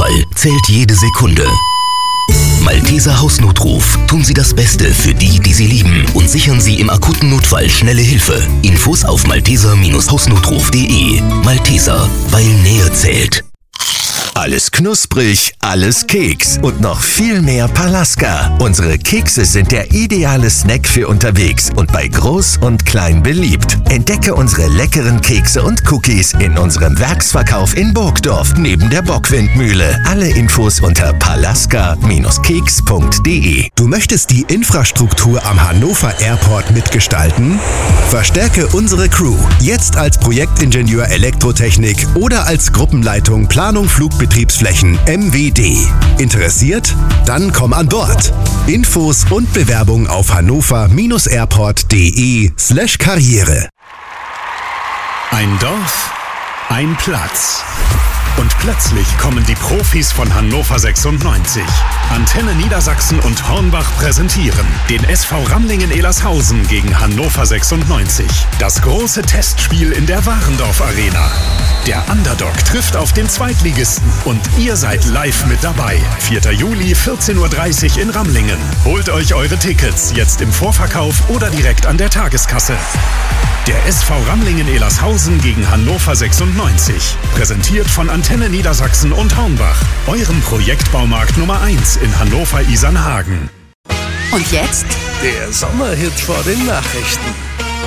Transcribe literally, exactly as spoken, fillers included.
Notfall zählt jede Sekunde. Malteser Hausnotruf. Tun Sie das Beste für die, die Sie lieben und sichern Sie im akuten Notfall schnelle Hilfe. Infos auf malteser Hausnotruf punkt de. Malteser, weil Nähe zählt. Alles knusprig, alles Keks und noch viel mehr Palaska. Unsere Kekse sind der ideale Snack für unterwegs und bei Groß und Klein beliebt. Entdecke unsere leckeren Kekse und Cookies in unserem Werksverkauf in Burgdorf neben der Bockwindmühle. Alle Infos unter palaska Keks punkt de. Du möchtest die Infrastruktur am Hannover Airport mitgestalten? Verstärke unsere Crew. Jetzt als Projektingenieur Elektrotechnik oder als Gruppenleitung Planung Flugbetriebsflächen M W D. Interessiert? Dann komm an Bord. Infos und Bewerbung auf hannover-airport.de slash Karriere. Ein Dorf, ein Platz. Und plötzlich kommen die Profis von Hannover sechsundneunzig. Antenne Niedersachsen und Hornbach präsentieren den S V Ramlingen-Elershausen gegen Hannover sechsundneunzig. Das große Testspiel in der Warendorf Arena. Der Underdog trifft auf den Zweitligisten und ihr seid live mit dabei. vierter Juli, vierzehn Uhr dreißig in Ramlingen. Holt euch eure Tickets jetzt im Vorverkauf oder direkt an der Tageskasse. Der S V Ramlingen-Elershausen gegen Hannover sechsundneunzig. Präsentiert von Antenne Niedersachsen und Hornbach. Eurem Projektbaumarkt Nummer eins in Hannover-Isernhagen. Und jetzt? Der Sommerhit vor den Nachrichten.